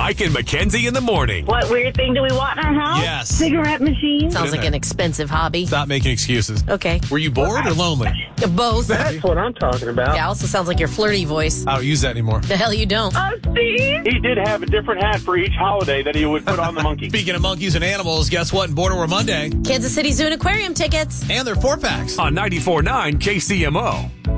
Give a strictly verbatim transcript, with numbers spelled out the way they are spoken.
Mike and Mackenzie in the morning. What weird thing do we want in our house? Yes. Cigarette machine? Sounds like there. an expensive hobby. Stop making excuses. Okay. Were you bored or lonely? Both. That's what I'm talking about. Yeah, also sounds like your flirty voice. I don't use that anymore. The hell you don't. Oh, Steve? He did have a different hat for each holiday that he would put on the monkey. Speaking of monkeys and animals, guess what? In Border War Monday. Kansas City Zoo and Aquarium tickets. And they're four packs. On ninety-four point nine K C M O.